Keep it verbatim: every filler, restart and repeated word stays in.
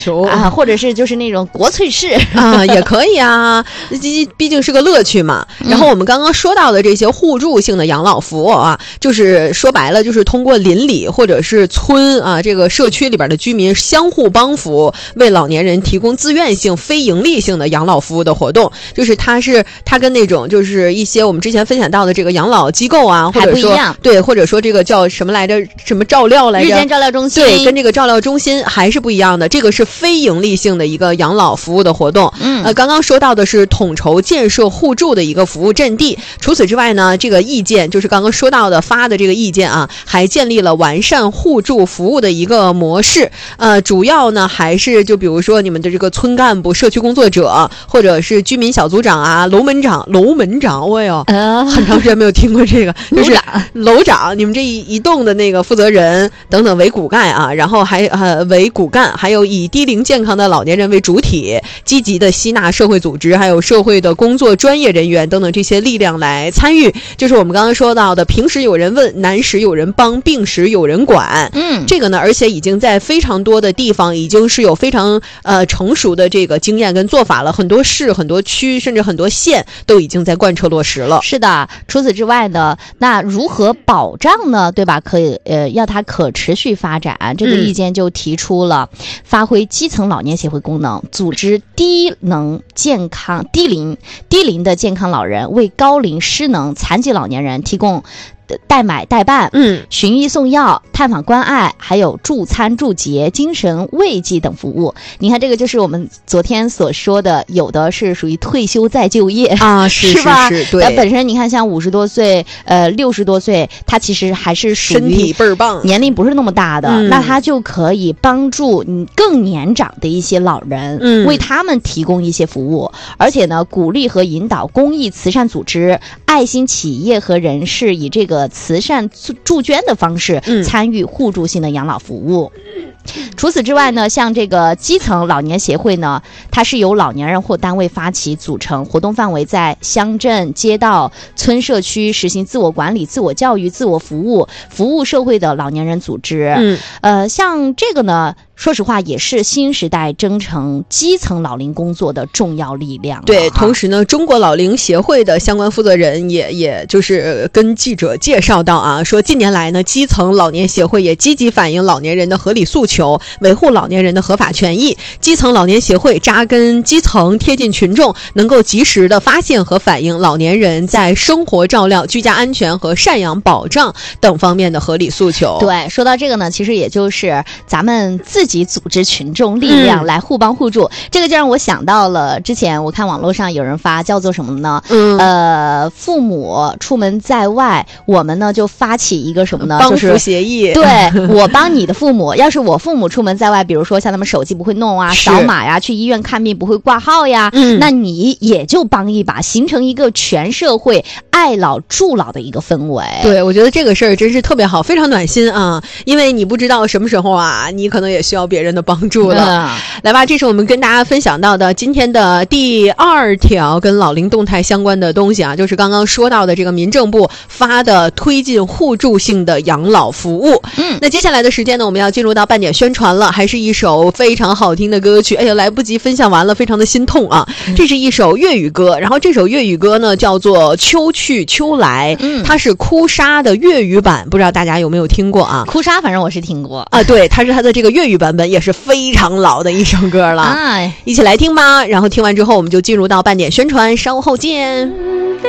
啊，或者是就是那种国粹式啊，也可以啊，毕竟是个乐趣嘛。然后我们刚刚说到的这些互助性的养老服务啊，就是说白了就是通过邻里或者是村啊这个社区里边的居民相互帮扶，为老年人提供自愿性非盈利性的养老服务的活动。就是它是它跟那种就是一些我们之前分享到的这个养老机构啊，或者说对，或者说这个叫什么来着，什么照料来着， 日间照料中心， 对，跟这个照料中心还是不一样的。这个是非盈利性的一个养老服务的活动。 嗯， 呃，刚刚说到的是统筹建设互助的一个服务阵地。除此之外呢，这个意见就是刚刚说到的发的这个意见啊，还建立了完善互助服务的一个模式。呃，主要呢还是就比如说你们的这个村干部、社区工作者，或者是居民小组长啊、楼门长、楼门长，我哟，呃，很长时间没有听过这个，就是楼长，你们这一一栋的那个负责人等等为骨干啊，然后还呃为骨干，还有以低龄健康的老年人为主体，积极的吸纳社会组织还有社会的工作专业人员等等这些力量来参与，就是我们刚刚说到的平时有人问，难时有人帮，病时有人管。 嗯， 这个呢而且已经在非常多的地方已经是有非常呃成熟的这个经验跟做法了，很多市很多区甚至很多县都已经在贯彻落实了。 是的，除此之外呢，那如何保障呢，对吧，可以呃要它可持续发展，这个意见就提出了、嗯、发挥基层老年协会功能，组织低能健康低龄低龄的健康老人为高龄失能残疾老年人提供代买代办， 嗯， 寻医送药、探访关爱，还有助餐助洁、精神慰藉等服务。你看，这个就是我们昨天所说的，有的是属于退休再就业啊，是是吧？ 是是，对。 那本身你看，像五十多岁、呃六十多岁，他其实还是属于身体倍儿棒， 年龄不是那么大的，嗯、那他就可以帮助你更年长的一些老人， 嗯， 为他们提供一些服务，而且呢，鼓励和引导公益慈善组织、爱心企业和人士以这个慈善助捐的方式参与互助性的养老服务。嗯、除此之外呢，像这个基层老年协会呢，它是由老年人或单位发起组成，活动范围在乡镇、街道、村社区，实行自我管理、自我教育、自我服务，服务社会的老年人组织。 嗯， 呃，像这个呢，说实话也是新时代征程基层老龄工作的重要力量。 对，同时呢，中国老龄协会的相关负责人也也就是跟记者介绍到啊，说近年来呢，基层老年协会也积极反映老年人的合理诉求，维护老年人的合法权益。基层老年协会扎根基层，贴近群众，能够及时的发现和反映老年人在生活照料、居家安全和赡养保障等方面的合理诉求。 对，说到这个呢，其实也就是咱们自己组织群众力量来互帮互助、嗯、这个就让我想到了之前我看网络上有人发叫做什么呢？嗯，呃，父母出门在外，我们呢就发起一个什么呢？ 帮扶协议。 对，我帮你的父母，要是我父母出门在外，比如说像他们手机不会弄啊，扫码呀，去医院看病不会挂号呀，嗯，那你也就帮一把，形成一个全社会爱老助老的一个氛围。 对，我觉得这个事儿真是特别好，非常暖心啊！因为你不知道什么时候啊，你可能也需要别人的帮助了。嗯、来吧，这是我们跟大家分享到的今天的第二条跟老龄动态相关的东西啊，就是刚刚说到的这个民政部发的推进互助性的养老服务。嗯，那接下来的时间呢，我们要进入到半点宣传了，还是一首非常好听的歌曲。哎呀，来不及分享完了，非常的心痛啊！嗯、这是一首粤语歌，然后这首粤语歌呢叫做《秋去秋来》，嗯，它是哭砂的粤语版，不知道大家有没有听过啊？ 哭砂反正我是听过啊，对，它是它的这个粤语版本，也是非常老的一首歌了， 哎， 一起来听吧。然后听完之后，我们就进入到半点宣传，稍后见。